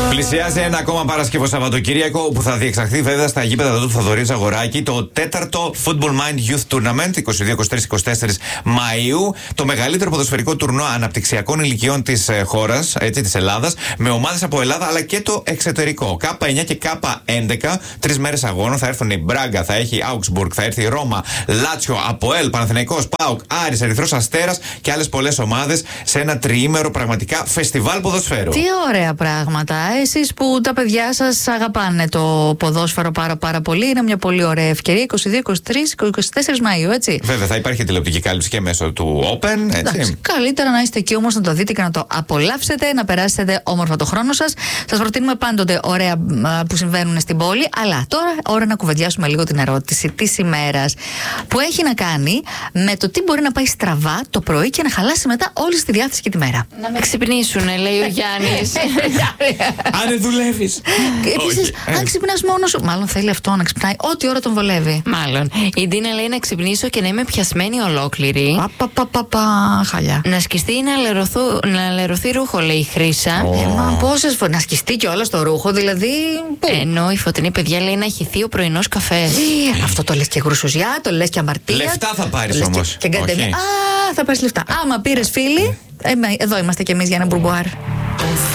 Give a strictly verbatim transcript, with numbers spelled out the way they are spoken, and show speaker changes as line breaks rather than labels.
Πλησιάζει ένα ακόμα Παρασκευό Σαββατοκύριακο που θα διεξαχθεί βέβαια στα γήπεδα του Θοδωρή Ζαγοράκη το τέταρτο Football Mind Youth Tournament είκοσι δύο, είκοσι τρία, είκοσι τέσσερα Μαΐου. Το μεγαλύτερο ποδοσφαιρικό τουρνουά αναπτυξιακών ηλικιών της χώρας, έτσι, της Ελλάδας, με ομάδες από Ελλάδα αλλά και το εξωτερικό. Κάπα εννιά και Κάπα έντεκα, τρεις μέρες αγώνων. Θα έρθουν η Μπράγκα, θα έχει η Augsburg, θα έρθει η Ρώμα, Λάτσιο, Αποέλ, Παναθηναϊκός, ΠΑΟΚ, Άρης, Ερυθρός Αστέρας και άλλες πολλές ομάδες σε ένα τριήμερο πραγματικά φεστιβάλ ποδοσφαίρου.
Τι ωραία πράγματα. Εσείς που τα παιδιά σας αγαπάνε το ποδόσφαιρο πάρα πάρα πολύ, είναι μια πολύ ωραία ευκαιρία. είκοσι δύο, είκοσι τρία, είκοσι τέσσερα Μαΐου, έτσι.
Βέβαια, θα υπάρχει τηλεοπτική κάλυψη και μέσω του Open, έτσι.
Εντάξει, καλύτερα να είστε εκεί όμως να το δείτε και να το απολαύσετε, να περάσετε όμορφα το χρόνο σας. Σας προτείνουμε πάντοτε ωραία που συμβαίνουν στην πόλη. Αλλά τώρα, ώρα να κουβεντιάσουμε λίγο την ερώτηση της ημέρας, που έχει να κάνει με το τι μπορεί να πάει στραβά το πρωί και να χαλάσει μετά όλη τη διάθεση και τη μέρα.
Να με ξυπνήσουνε, λέει ο Γιάννης.
Αν δεν δουλεύεις.
Επίσης, αν ξυπνάς μόνος σου. Μάλλον θέλει αυτό να ξυπνάει ό,τι ώρα τον βολεύει.
Μάλλον. Η Ντίνα λέει να ξυπνήσω και να είμαι πιασμένη ολόκληρη.
Παπαπαπαπα, χαλιά.
Να σκιστεί ή να, λερωθού, να λερωθεί ρούχο, λέει η Χρύσα.
Oh. Ε, μα πόσες φορές. Να σκιστεί κιόλα το ρούχο, δηλαδή. Πού?
Ενώ η Φωτεινή, παιδιά, λέει να χυθεί ο πρωινός καφές.
Ε, αυτό το λες και γρουσουζιά, το λες και αμαρτία.
Λεφτά θα πάρεις όμως.
Και, και α, θα πάρεις λεφτά. Άμα πήρες φίλοι, ε, εδώ είμαστε κι εμείς για ένα μπουρμπουάρ.